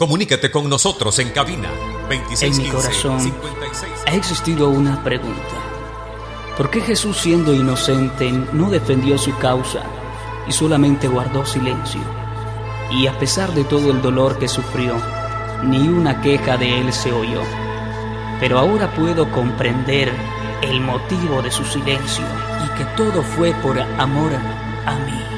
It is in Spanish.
Comunícate con nosotros en cabina En mi corazón ha existido una pregunta. ¿Por qué Jesús, siendo inocente, no defendió su causa y solamente guardó silencio? Y a pesar de todo el dolor que sufrió, ni una queja de él se oyó. Pero ahora puedo comprender el motivo de su silencio y que todo fue por amor a mí.